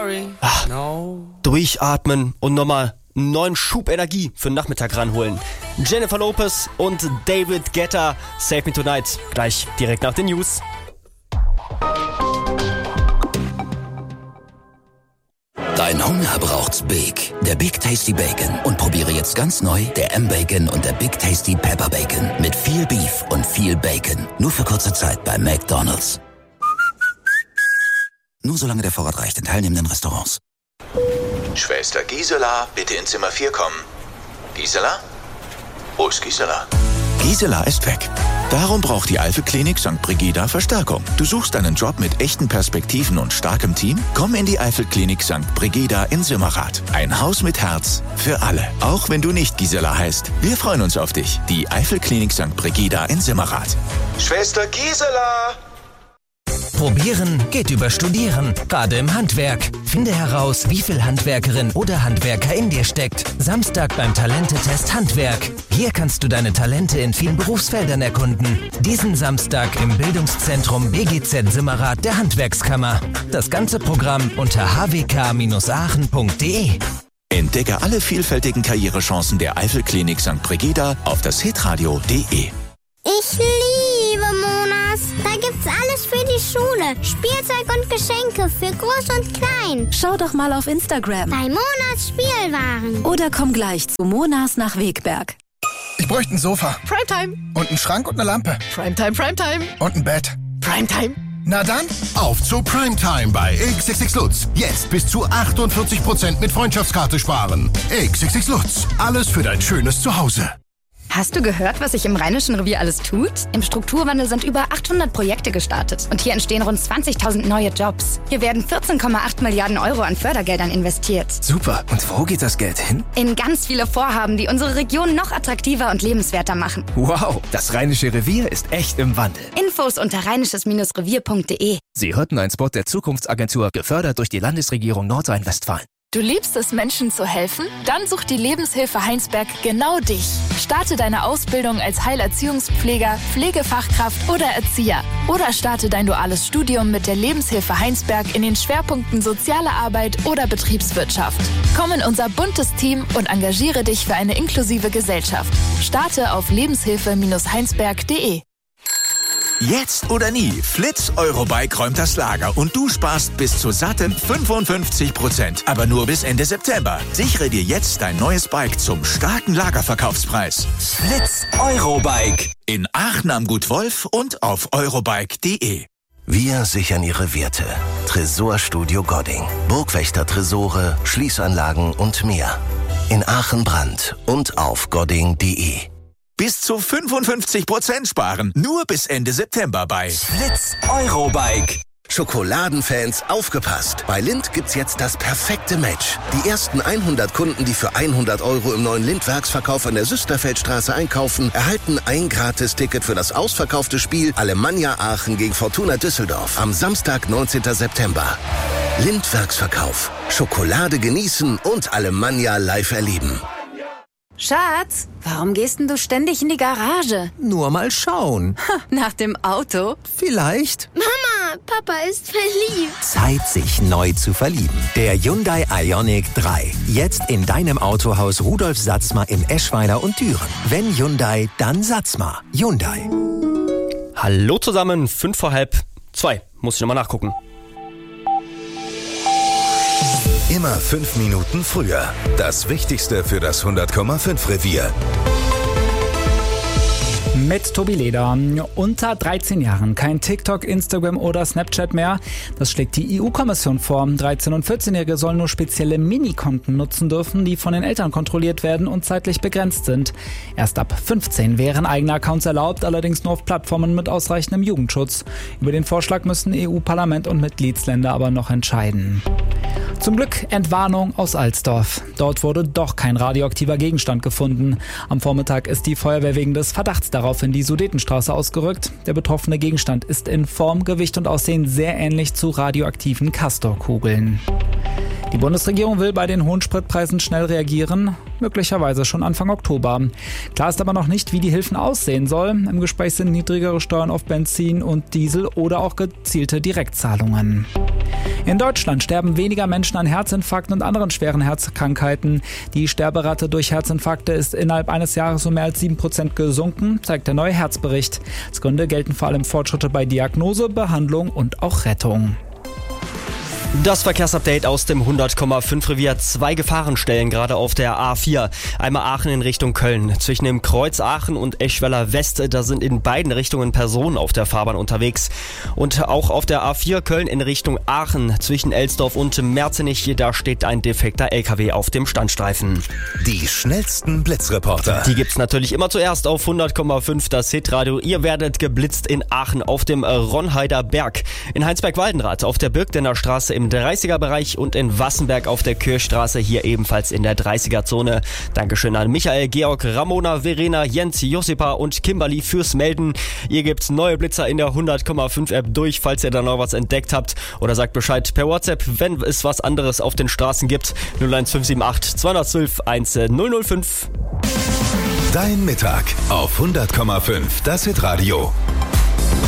Durchatmen und nochmal einen neuen Schub Energie für den Nachmittag ranholen. Jennifer Lopez und David Guetta, Save Me Tonight, gleich direkt nach den News. Dein Hunger braucht's Big. Der Big Tasty Bacon. Und probiere jetzt ganz neu der M-Bacon und der Big Tasty Pepper Bacon. Mit viel Beef und viel Bacon. Nur für kurze Zeit bei McDonald's. Nur solange der Vorrat reicht in teilnehmenden Restaurants. Schwester Gisela, bitte in Zimmer 4 kommen. Gisela? Wo ist Gisela? Gisela ist weg. Darum braucht die Eifel-Klinik St. Brigida Verstärkung. Du suchst einen Job mit echten Perspektiven und starkem Team? Komm in die Eifel-Klinik St. Brigida in Simmerath. Ein Haus mit Herz für alle. Auch wenn du nicht Gisela heißt. Wir freuen uns auf dich. Die Eifel-Klinik St. Brigida in Simmerath. Schwester Gisela! Probieren geht über Studieren, gerade im Handwerk. Finde heraus, wie viel Handwerkerin oder Handwerker in dir steckt. Samstag beim Talentetest Handwerk. Hier kannst du deine Talente in vielen Berufsfeldern erkunden. Diesen Samstag im Bildungszentrum BGZ Simmerath der Handwerkskammer. Das ganze Programm unter hwk-aachen.de. Entdecke alle vielfältigen Karrierechancen der Eifel-Klinik St. Brigida auf das hitradio.de. Ich liebe Monas. Da gibt's alles für die Schule. Spielzeug und Geschenke für Groß und Klein. Schau doch mal auf Instagram. Bei Monas Spielwaren. Oder komm gleich zu Monas nach Wegberg. Ich bräuchte ein Sofa. Primetime. Und einen Schrank und eine Lampe. Primetime, Primetime. Und ein Bett. Primetime. Na dann, auf zu Primetime bei XXX Lutz. Jetzt bis zu 48% mit Freundschaftskarte sparen. XXX Lutz. Alles für dein schönes Zuhause. Hast du gehört, was sich im Rheinischen Revier alles tut? Im Strukturwandel sind über 800 Projekte gestartet. Und hier entstehen rund 20.000 neue Jobs. Hier werden 14,8 Milliarden Euro an Fördergeldern investiert. Super. Und wo geht das Geld hin? In ganz viele Vorhaben, die unsere Region noch attraktiver und lebenswerter machen. Wow, das Rheinische Revier ist echt im Wandel. Infos unter rheinisches-revier.de. Sie hörten einen Spot der Zukunftsagentur, gefördert durch die Landesregierung Nordrhein-Westfalen. Du liebst es, Menschen zu helfen? Dann sucht die Lebenshilfe Heinsberg genau dich. Starte deine Ausbildung als Heilerziehungspfleger, Pflegefachkraft oder Erzieher. Oder starte dein duales Studium mit der Lebenshilfe Heinsberg in den Schwerpunkten Soziale Arbeit oder Betriebswirtschaft. Komm in unser buntes Team und engagiere dich für eine inklusive Gesellschaft. Starte auf lebenshilfe-heinsberg.de. Jetzt oder nie, Flitz Eurobike räumt das Lager und du sparst bis zu satten 55%. Aber nur bis Ende September. Sichere dir jetzt dein neues Bike zum starken Lagerverkaufspreis. Flitz Eurobike. In Aachen am Gut Wolf und auf eurobike.de. Wir sichern Ihre Werte. Tresorstudio Godding. Burgwächter-Tresore, Schließanlagen und mehr. In Aachen Brand und auf godding.de. Bis zu 55% sparen. Nur bis Ende September bei Flitz Eurobike. Schokoladenfans, aufgepasst! Bei Lindt gibt's jetzt das perfekte Match. Die ersten 100 Kunden, die für 100 € im neuen Lindt-Werksverkauf an der Süsterfeldstraße einkaufen, erhalten ein Gratis-Ticket für das ausverkaufte Spiel Alemannia Aachen gegen Fortuna Düsseldorf am Samstag, 19. September. Lindt-Werksverkauf. Schokolade genießen und Alemannia live erleben. Schatz, warum gehst denn du ständig in die Garage? Nur mal schauen. Nach dem Auto? Vielleicht. Mama, Papa ist verliebt. Zeit, sich neu zu verlieben. Der Hyundai Ioniq 3. Jetzt in deinem Autohaus Rudolf Satzmer in Eschweiler und Düren. Wenn Hyundai, dann Satzmer. Hyundai. Hallo zusammen, 1:55. Muss ich nochmal nachgucken. Immer 5 Minuten früher. Das Wichtigste für das 100,5 Revier. Mit Tobi Leder. Unter 13 Jahren kein TikTok, Instagram oder Snapchat mehr. Das schlägt die EU-Kommission vor. 13- und 14-Jährige sollen nur spezielle Minikonten nutzen dürfen, die von den Eltern kontrolliert werden und zeitlich begrenzt sind. Erst ab 15 wären eigene Accounts erlaubt, allerdings nur auf Plattformen mit ausreichendem Jugendschutz. Über den Vorschlag müssen EU-Parlament und Mitgliedsländer aber noch entscheiden. Zum Glück Entwarnung aus Alsdorf. Dort wurde doch kein radioaktiver Gegenstand gefunden. Am Vormittag ist die Feuerwehr wegen des Verdachts darauf in die Sudetenstraße ausgerückt. Der betroffene Gegenstand ist in Form, Gewicht und Aussehen sehr ähnlich zu radioaktiven Castorkugeln. Die Bundesregierung will bei den hohen Spritpreisen schnell reagieren, möglicherweise schon Anfang Oktober. Klar ist aber noch nicht, wie die Hilfen aussehen sollen. Im Gespräch sind niedrigere Steuern auf Benzin und Diesel oder auch gezielte Direktzahlungen. In Deutschland sterben weniger Menschen an Herzinfarkten und anderen schweren Herzkrankheiten. Die Sterberate durch Herzinfarkte ist innerhalb eines Jahres um mehr als 7% gesunken, zeigt der neue Herzbericht. Als Gründe gelten vor allem Fortschritte bei Diagnose, Behandlung und auch Rettung. Das Verkehrsupdate aus dem 100,5 Revier. 2 Gefahrenstellen gerade auf der A4. Einmal Aachen in Richtung Köln. Zwischen dem Kreuz Aachen und Eschweiler West, da sind in beiden Richtungen Personen auf der Fahrbahn unterwegs. Und auch auf der A4 Köln in Richtung Aachen zwischen Elsdorf und Merzenich, da steht ein defekter LKW auf dem Standstreifen. Die schnellsten Blitzreporter. Die gibt's natürlich immer zuerst auf 100,5 das Hitradio. Ihr werdet geblitzt in Aachen auf dem Ronheider Berg, in Heinsberg-Waldenrath auf der Birkdener Straße im 30er-Bereich und in Wassenberg auf der Kirchstraße, hier ebenfalls in der 30er-Zone. Dankeschön an Michael, Georg, Ramona, Verena, Jens, Josipa und Kimberly fürs Melden. Ihr gebt neue Blitzer in der 100,5 App durch, falls ihr da noch was entdeckt habt, oder sagt Bescheid per WhatsApp, wenn es was anderes auf den Straßen gibt. 01578 212 1005. Dein Mittag auf 100,5 das Hitradio.